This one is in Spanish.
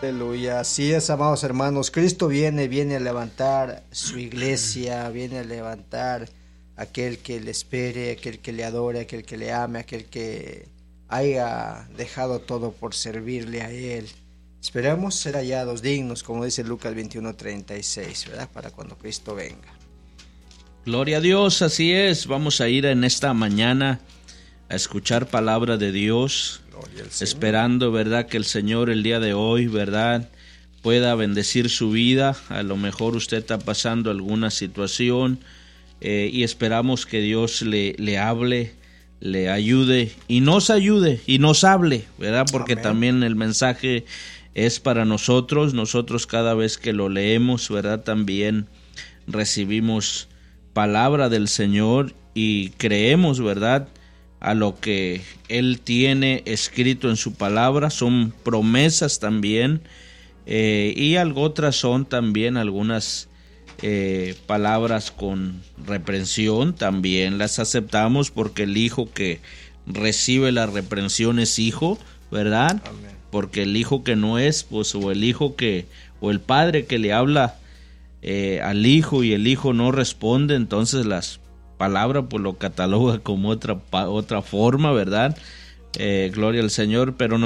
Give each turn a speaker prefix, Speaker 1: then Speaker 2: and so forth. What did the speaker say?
Speaker 1: Aleluya, así es, amados hermanos. Cristo viene a levantar su iglesia, viene a levantar aquel que le espere, aquel que le adore, aquel que le ame, aquel que haya dejado todo por servirle a Él. Esperamos ser hallados dignos, como dice Lucas 21:36, ¿verdad? Para cuando Cristo venga.
Speaker 2: Gloria a Dios, así es. Vamos a ir en esta mañana a escuchar palabra de Dios, esperando, ¿verdad?, que el Señor el día de hoy, ¿verdad?, pueda bendecir su vida. A lo mejor usted está pasando alguna situación y esperamos que Dios le hable, le ayude y nos hable, ¿verdad? Porque Amén. También el mensaje es para nosotros cada vez que lo leemos, ¿verdad?, también recibimos palabra del Señor y creemos, ¿verdad?, a lo que Él tiene escrito en su palabra. Son promesas también, y otras son también algunas palabras con reprensión. También las aceptamos porque el hijo que recibe la reprensión es hijo, ¿verdad? Amén. Porque el hijo que no es, pues, o el padre que le habla al hijo y el hijo no responde, entonces las palabra pues lo cataloga como otra forma, ¿verdad? Gloria al Señor, pero